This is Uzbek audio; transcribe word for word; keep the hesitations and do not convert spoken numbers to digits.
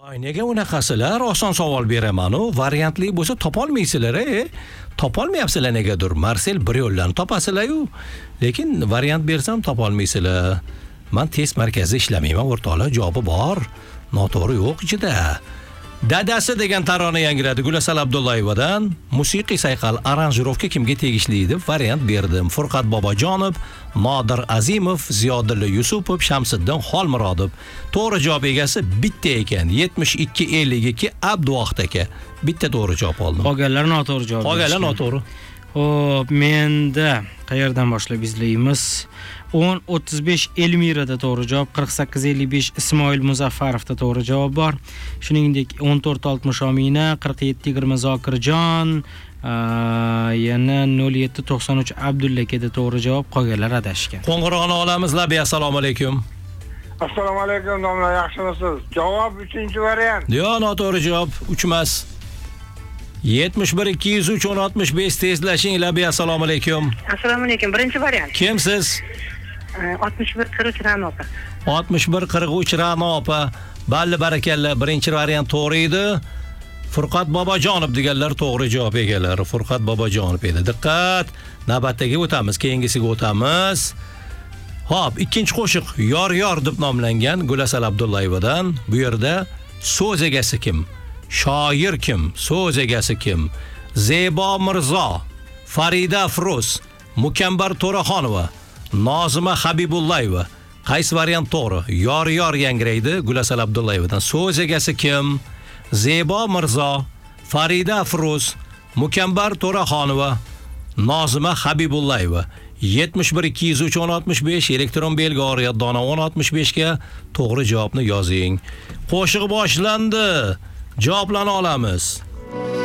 Ay, nega unaqasilar? Oson savol beraman-u, variantli bo'lsa topolmaysizlar, e? Topolmayapsizlar negadir. Marsel bir yo'llarni topasizlar-yu, lekin variant bersam topolmaysizlar. Men test markazida ishlamayman, o'rtoqlar, javobi bor. Noto'g'ri yo'q ichida. Dadasi degan tarona yangiradi Gulasal Abdullayevadan. Musiqiy sayqal aranjirovka kimga tegishli deb variant berdim. Furqat Bobojonov, Nodir Azimov, Ziyodulla Yusupov, Shamsiddin Xolmurodov. To'g'ri javob egasi bitta ekan. yetmish ikki ellik ikki Abduvohid aka. Bitta to'g'ri javob oldim. Qolganlar noto'g'ri javob. Qolganlar noto'g'ri. Xo'p, menda qayerdan boshlab izlaymiz? o'n o'ttiz besh Elmirada to'g'ri javob, qirq sakkiz ellik besh Ismoil Muzaffarovda to'g'ri javob bor. Shuningdek o'n to'rt oltmish Omina, qirq yetti yigirma Zokirjon, yana nol yetti to'qson uch Abdulla akada to'g'ri javob, qolganlar adashgan. Qo'ng'iroqni olamiz. Labi, assalomu alaykum. Assalomu alaykum domla, yaxshimisiz? Javob uchinchi variant. Yo'q, noto'g'ri javob uch emas. yetmish bir ikki yuz uch o'n oltmish besh tezlashing. Labi, assalomu alaykum. Assalomu alaykum. Birinchi variant. Kimsiz? oltmish bir qirq uch Ra'no opa. oltmish bir qirq uch Ra'no opa. Balli barakalla. Birinchi variant to'g'ri edi. Furqat Bobojonov deganlar to'g'ri javob egalari. Furqat Bobojonov edi. Diqqat. Navbatdagi o'tamiz, keyingisiga o'tamiz. Xo'p, ikkinchi qo'shiq Yor yor deb nomlangan Gulasal Abdullayevadan. Bu yerda so'z egasi kim? Shoir kim? So'z egasi kim? Zebo Mirzo, Farida Afruz, Mukambar To'raxonova, Nozima Habibullayeva. Qaysi variant to'g'ri? Yor yor yangraydi Gulasal Abdullayevadan. So'z egasi kim? Zebo Mirzo, Farida Afruz, Mukambar To'raxonova, Nozima Habibullayeva. yetmish bir ikki yuz uch o'n oltmish besh elektron belgi oriyat dona o'n oltmish besh ga to'g'ri javobni yozing. Qo'shiq boshlandi. Javoblarni olamiz.